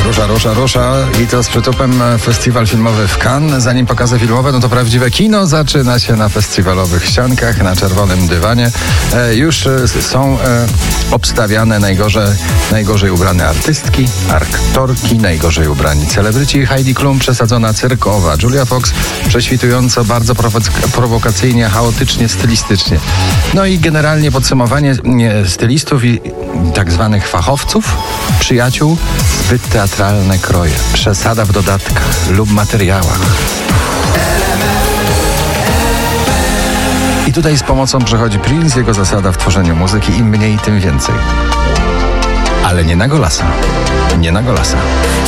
Rusza i to z przytupem festiwal filmowy w Cannes. Zanim pokazy filmowe, no to prawdziwe kino zaczyna się na festiwalowych ściankach, na czerwonym dywanie. Już są obstawiane najgorzej ubrane artystki, aktorki, najgorzej ubrani celebryci. Heidi Klum przesadzona cyrkowa, Julia Fox prześwitująco bardzo prowokacyjnie, chaotycznie, stylistycznie. No i generalnie podsumowanie stylistów i tak zwanych fachowców, przyjaciół, zbyt teatralne kroje, przesada w dodatkach lub materiałach. I tutaj z pomocą przychodzi Prince, jego zasada w tworzeniu muzyki: im mniej, tym więcej. Ale nie na golasa. Nie na golasa.